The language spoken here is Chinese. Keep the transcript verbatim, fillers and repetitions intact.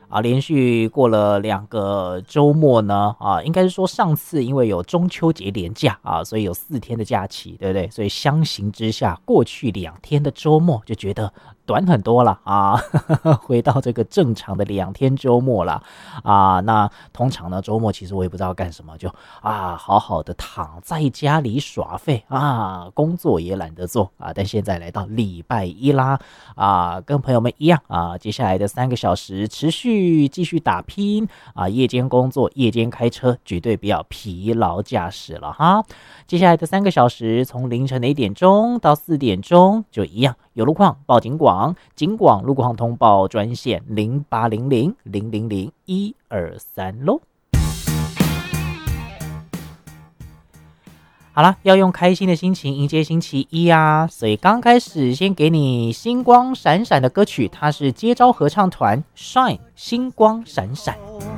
啊，连续过了两个周末呢，啊，应该是说上次因为有中秋节连假啊，所以有四天的假期，对不对？所以相形之下，过去两天的周末就觉得短很多了啊，回到这个正常的两天周末了啊。那通常呢，周末其实我也不知道干什么，就啊，好好的躺在家里耍废啊，工作也懒得做啊。但现在来到礼拜一啦，啊，跟朋友们一样啊，接下来的三个小时持续继续打拼啊，夜间工作、夜间开车，绝对不要疲劳驾驶了哈。接下来的三个小时，从凌晨的一点钟到四点钟，就一样，有路况报警广，警广路况通报专线零八零零零零零一二三喽。好了，要用开心的心情迎接星期一啊！所以刚开始先给你星光闪闪的歌曲，它是接招合唱团 Shine 星光闪闪。